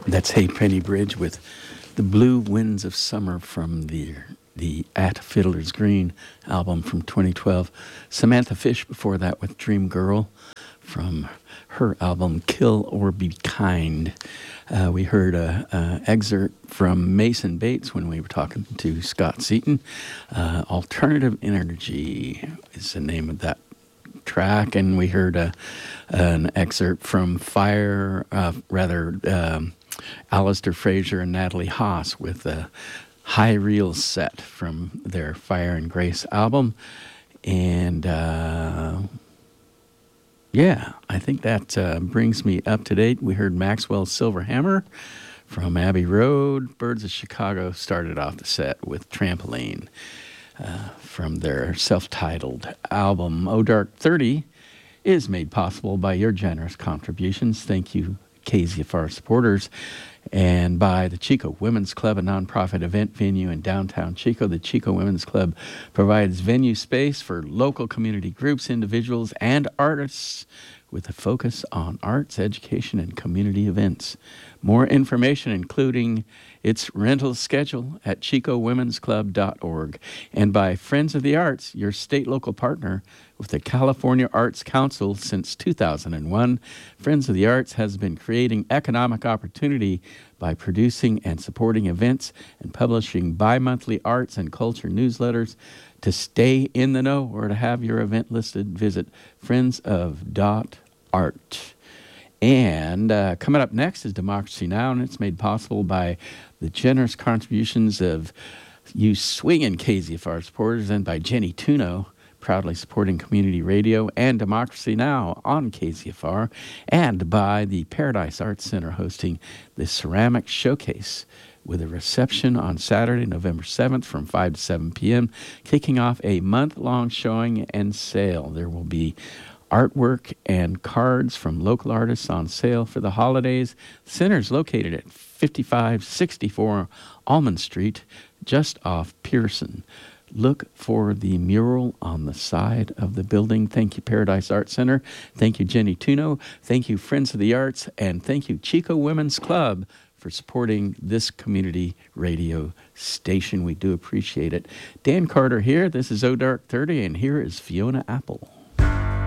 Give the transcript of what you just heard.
That's Hey Penny Bridge with The Blue Winds of Summer from the At Fiddler's Green album from 2012. Samantha Fish before that with Dream Girl from her album Kill or Be Kind. We heard an excerpt from Mason Bates when we were talking to Scott Seaton. Alternative Energy is the name of that track, and we heard an excerpt from Alistair Fraser and Natalie Haas with a high reel set from their Fire and Grace album. And I think that brings me up to date. We heard Maxwell's Silver Hammer from Abbey Road. Birds of Chicago started off the set with Trampoline from their self-titled album. Oh Dark 30 is made possible by your generous contributions. Thank you, KZFR supporters, and by the Chico Women's Club, a nonprofit event venue in downtown Chico. The Chico Women's Club provides venue space for local community groups, individuals, and artists with a focus on arts, education, and community events. More information, including its rental schedule, at chicowomensclub.org. And by Friends of the Arts, your state local partner with the California Arts Council since 2001. Friends of the Arts has been creating economic opportunity by producing and supporting events and publishing bi-monthly arts and culture newsletters. To stay in the know or to have your event listed, visit friendsof.art. And coming up next is Democracy Now!, and it's made possible by the generous contributions of you swinging KZFR supporters and by Jenny Tuno, proudly supporting community radio and Democracy Now! On KZFR, and by the Paradise Arts Center hosting the Ceramic Showcase with a reception on Saturday, November 7th from 5 to 7 p.m., kicking off a month-long showing and sale. There will be artwork and cards from local artists on sale for the holidays. The center is located at 5564 Almond Street, just off Pearson. Look for the mural on the side of the building. Thank you, Paradise Art Center. Thank you, Jenny Tuno. Thank you, Friends of the Arts. And thank you, Chico Women's Club, for supporting this community radio station. We do appreciate it. Dan Carter here. This is Oh Dark 30, and here is Fiona Apple.